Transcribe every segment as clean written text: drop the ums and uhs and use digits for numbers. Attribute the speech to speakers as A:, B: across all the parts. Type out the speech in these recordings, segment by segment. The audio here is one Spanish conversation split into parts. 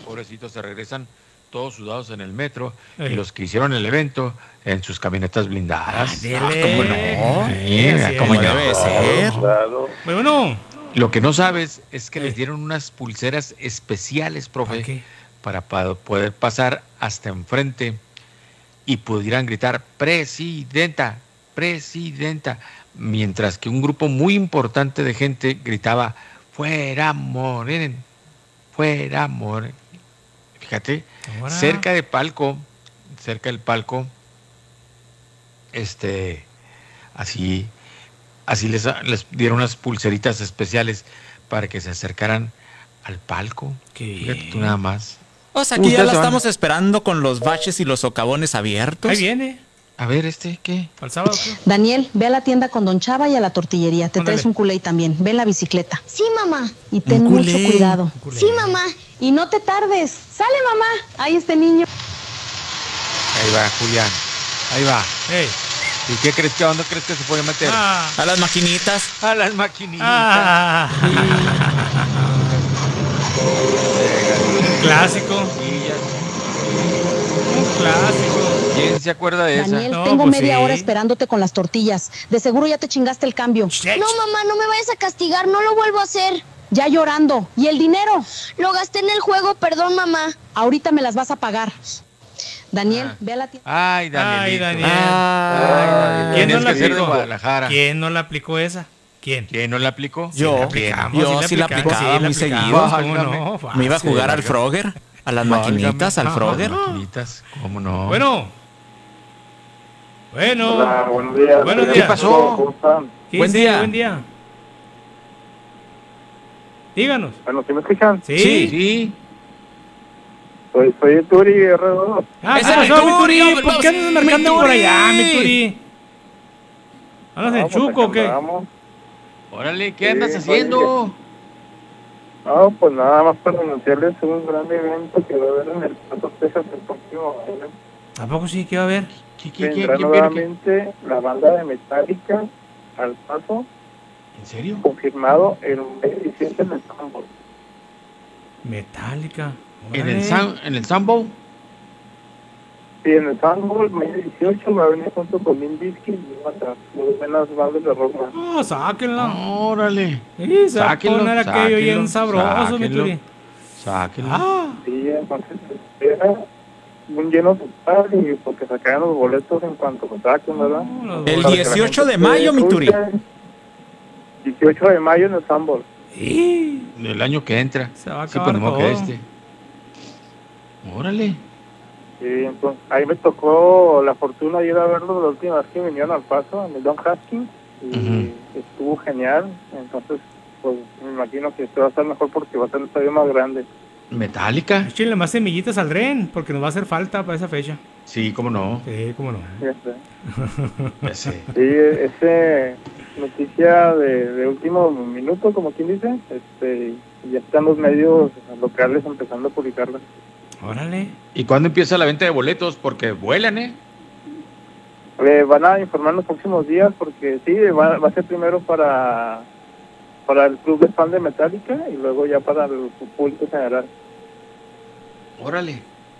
A: pobrecitos se regresan todos sudados en el metro y los que hicieron el evento en sus camionetas blindadas.
B: ¿Cómo no?
A: ¿Cómo no?
B: Debe ser.
C: Claro.
D: Bueno,
A: Lo que no sabes es que les dieron unas pulseras especiales, profe, para poder pasar hasta enfrente y pudieran gritar presidenta, presidenta, mientras que un grupo muy importante de gente gritaba fuera Morena, fuera Morena. Fíjate, cerca del palco, así les dieron unas pulseritas especiales para que se acercaran al palco. Fíjate tú nada más.
B: O sea, aquí ya la estamos esperando con los baches y los socavones abiertos.
D: Ahí viene.
A: A ver, ¿qué?
D: ¿Al sábado qué?
E: Daniel, ve a la tienda con Don Chava y a la tortillería. Te traes un culé también. Ve en la bicicleta.
F: Sí, mamá.
E: Y ten mucho cuidado.
F: Sí, mamá.
E: Y no te tardes. Sale, mamá. Ahí este niño.
A: Ahí va, Julián. Ahí va.
D: Hey.
A: ¿Y qué crees que a dónde crees que se puede meter?
B: A las maquinitas.
A: A las maquinitas.
D: Clásico. Un clásico.
A: ¿Quién se acuerda de
E: Daniel,
A: esa?
E: tengo media hora esperándote con las tortillas. De seguro ya te chingaste el cambio.
F: No, mamá, no me vayas a castigar, no lo vuelvo a hacer.
E: Ya llorando. ¿Y el dinero?
F: Lo gasté en el juego, perdón, mamá.
E: Ahorita me las vas a pagar. Daniel, ve a la tienda.
A: Ay, Daniel.
D: ¿Quién no la
A: aplicó?
D: aplicó? ¿Quién no la aplicó esa? ¿Quién?
A: ¿Quién no la aplicó?
B: Yo sí la aplicaba muy seguido. Me iba a jugar al Frogger, a las maquinitas, al Frogger.
A: Maquinitas, ¿cómo no?
D: Bueno.
C: Hola, buenos días.
D: Buenos días.
A: ¿Qué pasó?
C: ¿Cómo están?
D: Buen día. Díganos.
C: Bueno, ¿sí me escuchan?
D: Sí.
C: Soy el Turi R2.
D: ¡Ese es mi Turi! ¿Por qué andas marcando por allá, mi Turi? ¿Andas en Chuco o qué?
A: Órale, ¿qué andas haciendo?
C: No, pues nada más para anunciarles un gran evento que va a haber en el Paso, Texas el próximo año.
D: ¿A poco sí? ¿Qué va a haber?
C: Vendrá nuevamente la banda de Metallica al Paso.
A: ¿En serio?
C: Confirmado el 27 en el Sambo.
D: Metallica.
A: ¿En el Sambo?
C: Sí, en el Sambo, el mes 18 va a venir junto con Limp Bizkit y otras buenas bandas de rock.
D: ¡Oh, sáquenla!
A: ¡Órale!
D: Sí, se va a poner aquello bien sabroso, mi Turi.
A: Sáquenlo.
C: Sí, entonces espera un lleno total y porque sacaron los boletos en cuanto lo saquen, ¿verdad?
B: El 18 de mayo, mi Turi.
C: 18 de mayo en el Sambo.
A: Sí. El año que entra.
D: Se va a
A: sí,
D: acabar todo.
A: Que Órale.
C: Sí, entonces ahí me tocó la fortuna de ir a verlo la última vez que vinieron al Paso, en el Don Haskins, y estuvo genial. Entonces, pues me imagino que este va a estar mejor porque va a ser el estadio más grande.
A: ¿Metallica?
D: Échenle más semillitas al Ren, porque nos va a hacer falta para esa fecha.
A: Sí, cómo no.
D: Sí, cómo no.
A: Sí,
C: ese noticia de último minuto, como quien dice, ya están los medios locales empezando a publicarla.
D: Órale.
A: ¿Y cuándo empieza la venta de boletos? Porque vuelan, ¿eh?
C: Van a informar los próximos días porque sí, va a ser primero para el club de fan de Metallica y luego ya para el público general.
A: Órale.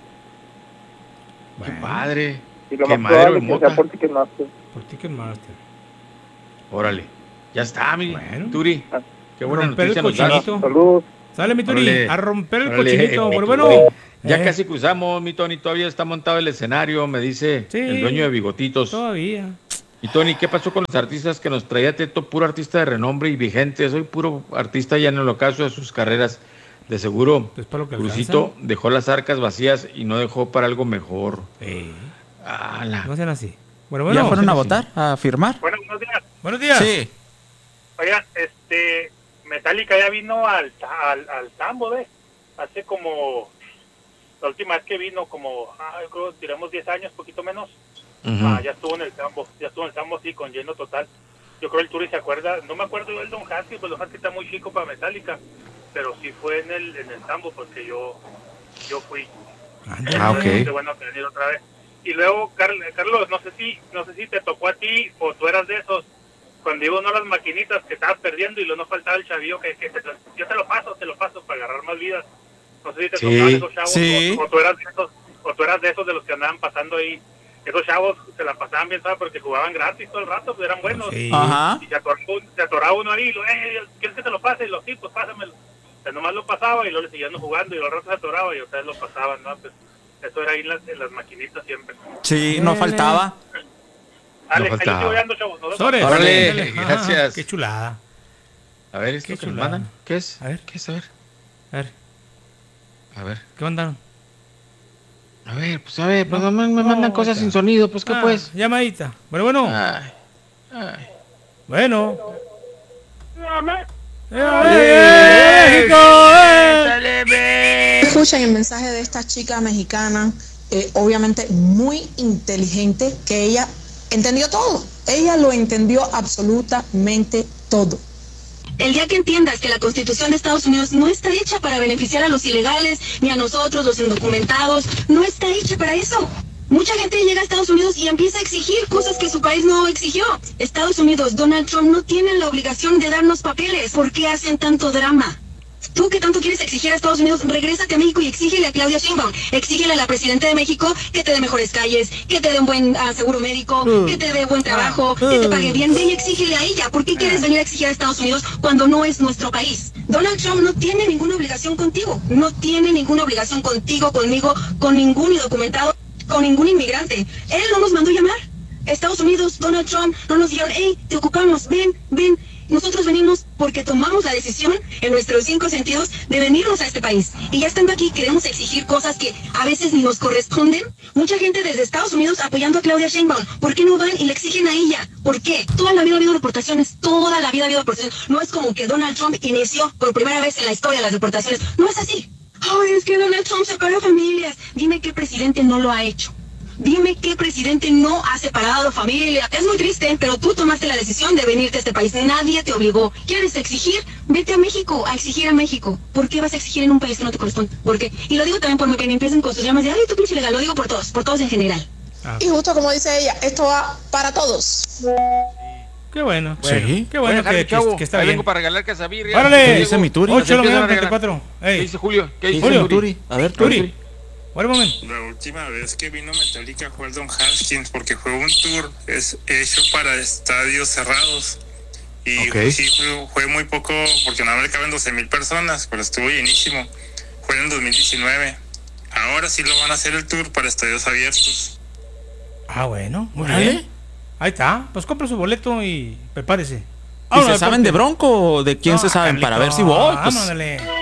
D: Bueno.
A: Qué padre.
C: Y lo
A: qué
C: más probable
A: madre,
C: es que sea por Ticketmaster.
D: Por Ticketmaster.
A: Órale. Ya está, mi Turi. Qué buena
D: romper
A: noticia
D: el
A: nos das.
D: cochinito.
C: Saludos.
D: Sale, mi Turi.
A: Órale.
D: A romper el
A: Órale.
D: cochinito. Bueno.
A: Ya casi cruzamos, mi Tony. Todavía está montado el escenario, me dice el dueño de Bigotitos.
D: Todavía.
A: Y Tony, ¿qué pasó con los artistas que nos traía Teto? Puro artista de renombre y vigente. Soy puro artista ya en el ocaso de sus carreras. De seguro,
D: Pues para lo que
A: Crucito dejó las arcas vacías y no dejó para algo mejor.
D: No sean así. Bueno.
B: ¿Ya fueron a votar? ¿A firmar?
G: Bueno, buenos días.
D: Buenos días.
B: Sí.
G: Oigan, Metallica ya vino al Sambo, ¿ves? Hace como, la última vez que vino, como, creo, tiramos 10 años, poquito menos. Ya estuvo en el Sambo, sí, con lleno total. Yo creo el Turi se acuerda, no me acuerdo yo del Don Haskell, pues Don Haskell está muy chico para Metallica, pero sí fue en el Sambo porque yo fui.
A: Ok.
G: Bueno, venir otra vez. Y luego, Carlos, no sé si te tocó a ti o tú eras de esos, cuando iba uno a las maquinitas que estabas perdiendo y luego no faltaba el chavillo que yo te lo paso para agarrar más vidas. No sé si te tocaban esos chavos
B: sí.
G: o tú eras de esos de los que andaban pasando ahí. Esos chavos se la pasaban bien, ¿sabes? Porque jugaban gratis todo el rato, pues eran buenos.
D: Sí.
B: Ajá.
G: Y se atoraba uno ahí, ¿quieres que te lo pase? Y lo sí, pues pásamelo. O sea, nomás lo pasaba y luego le seguían jugando y los ratos se atoraba y ustedes lo pasaban, ¿no? Pues eso era ahí en las maquinitas siempre.
B: Sí, no faltaba.
G: Dale,
A: No
G: ahí
A: faltaba.
G: sigo llegando, chavos. Nos vemos.
D: Sobre,
A: Órale, gracias.
D: Qué chulada.
A: A ver, ¿esto
D: Qué
A: que nos
D: chulada.
A: mandan? ¿Qué es?
D: A ver.
A: ¿Qué es? A ver.
D: A ver,
A: A ver.
D: ¿qué mandaron?
A: Pues no me mandan cosas sin sonido, pues, ¿qué pues?
D: Llamadita. Bueno.
A: Ay.
D: Bueno.
E: Escuchen el mensaje de esta chica mexicana, obviamente muy inteligente, que ella entendió todo. Ella lo entendió absolutamente todo.
H: El día que entiendas que la Constitución de Estados Unidos no está hecha para beneficiar a los ilegales, ni a nosotros, los indocumentados, no está hecha para eso. Mucha gente llega a Estados Unidos y empieza a exigir cosas que su país no exigió. Estados Unidos, Donald Trump no tiene la obligación de darnos papeles. ¿Por qué hacen tanto drama? Tú que tanto quieres exigir a Estados Unidos, regrésate a México y exígele a Claudia Sheinbaum, exígele a la presidenta de México que te dé mejores calles, que te dé un buen seguro médico, que te dé buen trabajo, que te pague bien. Ven y exígele a ella. ¿Por qué quieres venir a exigir a Estados Unidos cuando no es nuestro país? Donald Trump no tiene ninguna obligación contigo, no tiene ninguna obligación contigo, conmigo, con ningún indocumentado, con ningún inmigrante. Él no nos mandó llamar. Estados Unidos, Donald Trump, no nos dijeron, hey, te ocupamos, ven. Nosotros venimos porque tomamos la decisión en nuestros 5 sentidos de venirnos a este país. Y ya estando aquí queremos exigir cosas que a veces ni nos corresponden. Mucha gente desde Estados Unidos apoyando a Claudia Sheinbaum. ¿Por qué no van y le exigen a ella? ¿Por qué? Toda la vida ha habido deportaciones. Toda la vida ha habido deportaciones. No es como que Donald Trump inició por primera vez en la historia las deportaciones. No es así. Ay, es que Donald Trump separó familias. Dime qué presidente no lo ha hecho. Dime qué presidente no ha separado familia. Es muy triste, pero tú tomaste la decisión de venirte a este país. Nadie te obligó. ¿Quieres exigir? Vete a México, a exigir a México. ¿Por qué vas a exigir en un país que no te corresponde? ¿Por qué? Y lo digo también por que me empiecen con sus llamas de, ay, tú pinche legal. Lo digo por todos en general.
E: Y justo como dice ella, esto va para todos.
D: Qué bueno.
B: Sí.
D: Qué bueno que está bien.
A: Vengo para regalar quesabirria.
D: ¡Órale!
B: ¿Qué dice mi Turi?
D: 8-9-34.
A: ¿Qué dice Julio? ¿Qué dice
B: mi Turi? A ver,
D: Turi. Buen momento.
I: La última vez que vino Metallica fue el Don Haskins, porque fue un tour hecho para estadios cerrados. Y sí, fue muy poco, porque nada más le caben 12,000 personas, pero estuvo llenísimo. Fue en 2019. Ahora sí lo van a hacer el tour para estadios abiertos.
D: Bueno, muy bien. Ahí está. Pues compra su boleto y prepárese.
B: ¿Y se saben de Bronco o de quién se saben? Para ver si voy.
D: Vámonos, dale.